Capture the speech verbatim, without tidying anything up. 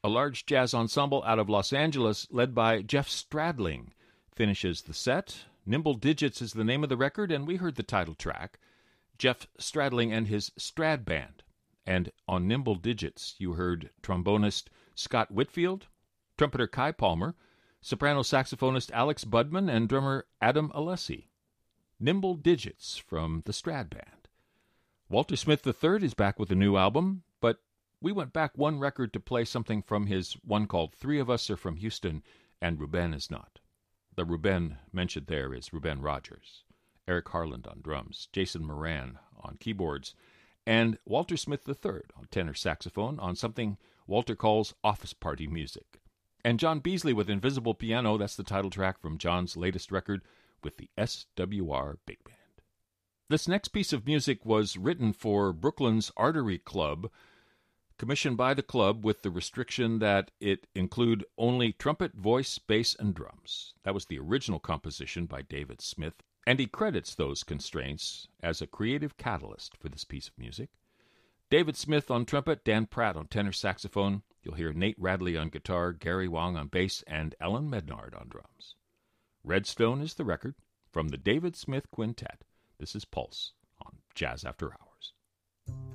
A large jazz ensemble out of Los Angeles led by Jeff Stradling finishes the set. Nimble Digits is the name of the record, and we heard the title track, Jeff Stradling and his Strad Band. And on Nimble Digits, you heard trombonist Scott Whitfield, trumpeter Kai Palmer, soprano saxophonist Alex Budman, and drummer Adam Alessi. Nimble Digits from the Strad Band. Walter Smith the third is back with a new album, but we went back one record to play something from his one called Three of Us Are From Houston, and Ruben Is Not. The Ruben mentioned there is Ruben Rogers, Eric Harland on drums, Jason Moran on keyboards, and Walter Smith the third on tenor saxophone on something Walter calls office party music. And John Beasley with Invisible Piano, that's the title track from John's latest record with the S W R Big Band. This next piece of music was written for Brooklyn's Artery Club, commissioned by the club with the restriction that it include only trumpet, voice, bass, and drums. That was the original composition by David Smith, and he credits those constraints as a creative catalyst for this piece of music. David Smith on trumpet, Dan Pratt on tenor saxophone. You'll hear Nate Radley on guitar, Gary Wong on bass, and Ellen Mednard on drums. Redstone is the record from the David Smith Quintet. This is Pulse on Jazz After Hours.